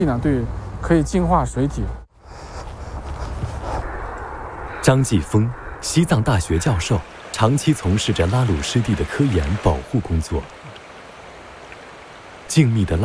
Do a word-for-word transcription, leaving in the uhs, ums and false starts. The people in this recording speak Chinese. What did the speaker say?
呢，对，可以净化水体。 张继峰，西藏大学教授，长期从事着拉鲁湿地的科研保护工作。静谧的拉